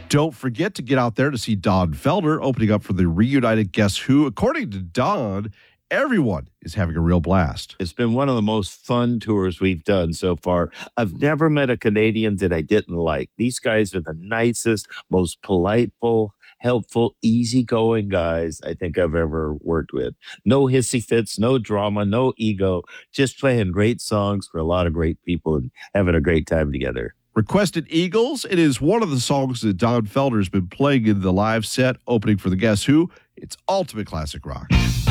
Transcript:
Don't forget to get out there to see Don Felder opening up for the reunited Guess Who. According to Don, everyone is having a real blast. It's been one of the most fun tours we've done so far. I've never met a Canadian that I didn't like. These guys are the nicest, most politeful, helpful, easygoing guys I think I've ever worked with. No hissy fits, no drama, no ego, just playing great songs for a lot of great people and having a great time together. Requested Eagles. It is one of the songs that Don Felder's been playing in the live set opening for the Guess Who. It's ultimate classic rock.